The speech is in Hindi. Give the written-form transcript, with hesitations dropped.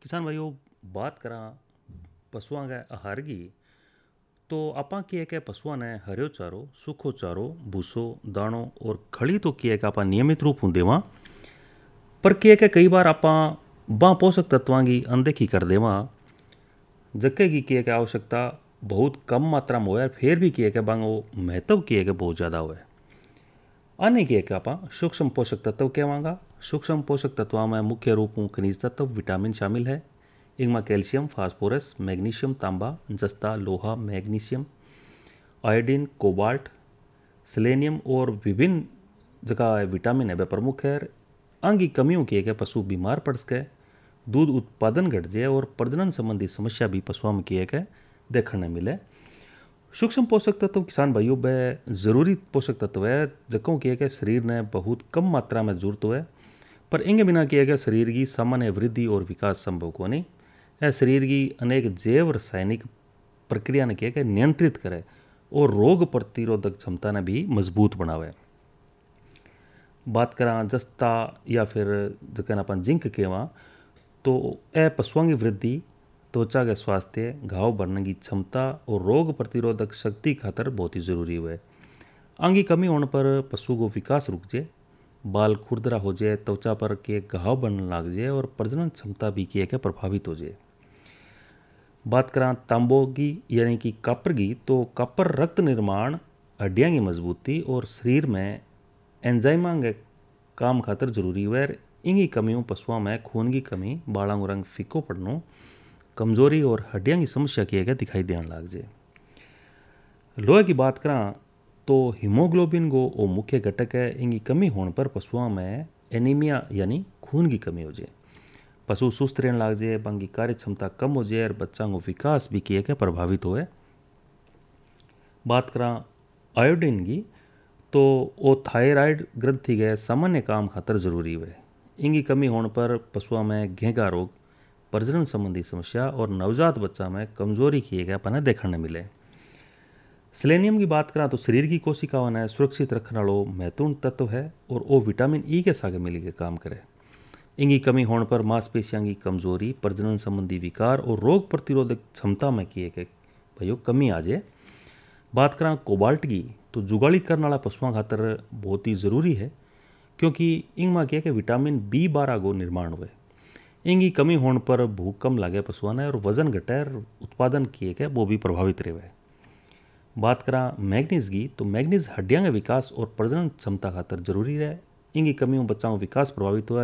किसान भाइयों, बात करा पशुओं के आहार की तो आपा की है पशुओं ने हरियो चारो, सूखो चारो, भूसो, दाणो और खड़ी तो की है आपा नियमित रूप हूँ देवा। पर की है कई बार आपा बा पोषक तत्वों की अनदेखी कर देवा, जबकि की है आवश्यकता बहुत कम मात्रा में हो, फिर भी की है बांग वो महत्व की है बहुत ज़्यादा हो। आने की है आपा सूक्ष्म पोषक तत्व कहवांगा। सूक्ष्म पोषक तत्वों में मुख्य रूप में खनिज तत्व विटामिन शामिल है। इनमें कैल्शियम, फास्फोरस, मैग्नीशियम, तांबा, जस्ता, लोहा, मैग्नीशियम, आयोडीन, कोबाल्ट, सेलेनियम और विभिन्न जगह विटामिन है वे प्रमुख है। अंग की कमियों की है पशु बीमार पड़ सके, दूध उत्पादन घट जाए और प्रजनन संबंधी समस्या भी पशुओं में की है देखने मिले। सूक्ष्म पोषक तत्व किसान भाइयों वे जरूरी पोषक तत्व है जकों की है कि शरीर ने बहुत कम मात्रा में जरूरत है, पर इनके बिना किया गया शरीर की सामान्य वृद्धि और विकास संभव को नहीं। यह शरीर की अनेक जैव रासायनिक प्रक्रिया ने किया कि नियंत्रित करे और रोग प्रतिरोधक क्षमता ने भी मजबूत बनावे। बात करा जस्ता या फिर जैसे अपन जिंक कहवा तो यह पशुओं की वृद्धि, त्वचा के स्वास्थ्य, घाव भरने की क्षमता और रोग प्रतिरोधक शक्ति खातर बहुत ही जरूरी है। अंग की कमी होने पर पशु को विकास रुक जाए, बाल खुरदरा हो जाए, त्वचा पर के घाव बनने लग जाए और प्रजनन क्षमता भी की है कि प्रभावित हो जाए। बात करा तांबो की यानी कि कॉपर की तो कॉपर रक्त निर्माण, हड्डियां की मजबूती और शरीर में एंजाइमा के काम खातर जरूरी है। इन्हीं कमियों पशुओं में खून की कमी, बालों का रंग फीको पड़ना, कमजोरी और हड्डियां की समस्या की है दिखाई देने लग जाए। लोहे की बात करा तो हीमोग्लोबिन को वो मुख्य घटक है। इनकी कमी होने पर पशुओं में एनीमिया यानी खून की कमी हो जाए, पशु सुस्त रहने लग जाए, बंगी कार्य क्षमता कम हो जाए और बच्चों को विकास भी किए के प्रभावित होए। बात करा आयोडीन की तो वो थायराइड ग्रंथि के सामान्य काम खातर जरूरी है। इनकी कमी होने पर पशुओं में घेंघा रोग, प्रजनन संबंधी समस्या और नवजात बच्चा में कमजोरी किए गए अपने देखने मिले। सेलेनियम की बात करा तो शरीर की कोशिकाओं ने सुरक्षित रखने वाला महत्वपूर्ण तत्व है और वो विटामिन ई के साथ मिलकर काम करे। इनकी कमी होने पर मांसपेशियों की कमजोरी, प्रजनन संबंधी विकार और रोग प्रतिरोधक क्षमता में किए गए भाइयों कमी आ जाए। बात करा कोबाल्ट की तो जुगाली करने वाला पशुओं खातर बहुत ही ज़रूरी है, क्योंकि इनमें क्या कि विटामिन B12 को निर्माण हुए। इनकी कमी होने पर भूख कम लगे पशुओं ने और वजन घटे और उत्पादन किए के वो भी प्रभावित रहे। बात करा मैग्नीज की तो मैग्नीज हड्डियां के विकास और प्रजनन क्षमता खातर जरूरी है। इनकी कमियों बच्चों का विकास प्रभावित हुआ।